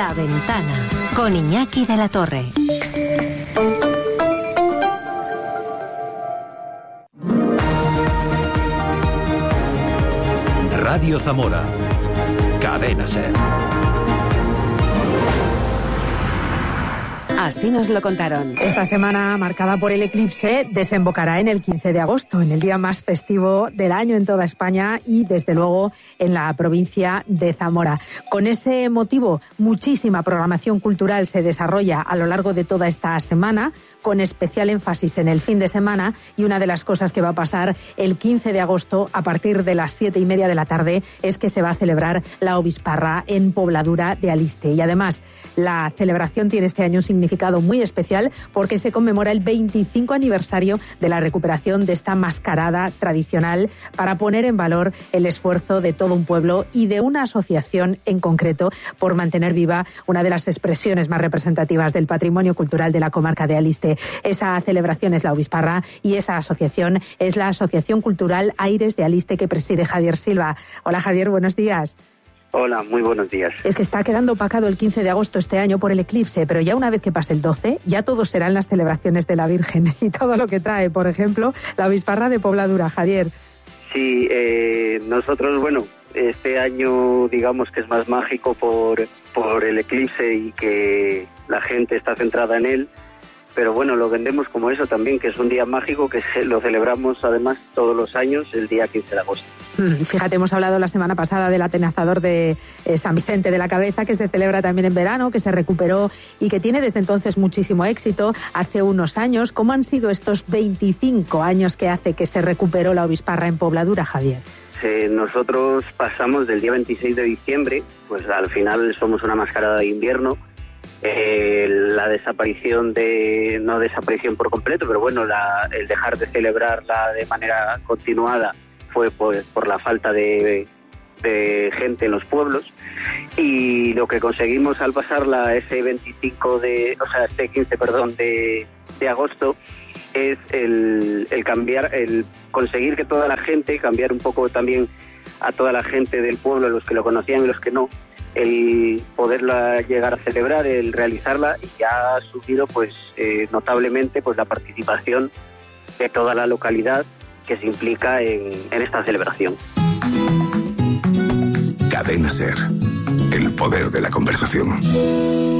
La Ventana, con Iñaki de la Torre. Radio Zamora. Cadena SER. Así nos lo contaron. Esta semana, marcada por el eclipse, desembocará en el 15 de agosto, en el día más festivo del año en toda España y, desde luego, en la provincia de Zamora. Con ese motivo, muchísima programación cultural se desarrolla a lo largo de toda esta semana, con especial énfasis en el fin de semana, y una de las cosas que va a pasar el 15 de agosto, a partir de las 7:30 de la tarde, es que se va a celebrar la Obisparra en Pobladura de Aliste. Y además, la celebración tiene este año un significado muy especial porque se conmemora el 25 aniversario de la recuperación de esta mascarada tradicional, para poner en valor el esfuerzo de todo un pueblo y de una asociación en concreto por mantener viva una de las expresiones más representativas del patrimonio cultural de la comarca de Aliste. Esa celebración es la Obisparra y esa asociación es la Asociación Cultural Aires de Aliste, que preside Javier Silva. Hola Javier, buenos días. Hola, muy buenos días. Es que está quedando opacado el 15 de agosto este año por el eclipse, pero ya una vez que pase el 12, ya todo serán las celebraciones de la Virgen y todo lo que trae, por ejemplo, la Obisparra de Pobladura. Javier. Sí, nosotros, bueno, este año digamos que es más mágico por el eclipse y que la gente está centrada en él, pero bueno, lo vendemos como eso también, que es un día mágico que lo celebramos además todos los años, el día 15 de agosto. Fíjate, hemos hablado la semana pasada del atenazador de San Vicente de la Cabeza, que se celebra también en verano, que se recuperó y que tiene desde entonces muchísimo éxito. Hace unos años, ¿cómo han sido estos 25 años que hace que se recuperó la Obisparra en Pobladura, Javier? Nosotros pasamos del día 26 de diciembre, pues al final somos una mascarada de invierno. La desaparición no desaparición por completo, pero bueno, el dejar de celebrarla de manera continuada fue por la falta de gente en los pueblos, y lo que conseguimos al pasarla este 15 de agosto es el cambiar, el conseguir que toda la gente, cambiar un poco también a toda la gente del pueblo, los que lo conocían y los que no, el poderla llegar a celebrar, el realizarla, y ya ha subido pues notablemente pues la participación de toda la localidad que se implica en esta celebración. Cadena SER, el poder de la conversación.